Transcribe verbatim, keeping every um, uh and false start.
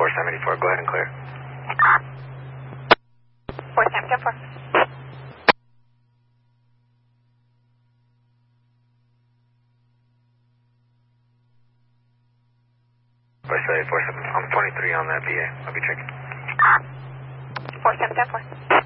four seventy-four, go ahead and clear. four seventy-four. four seventy-four, I'm twenty-three on that V A. I'll be checking. four seventy-four.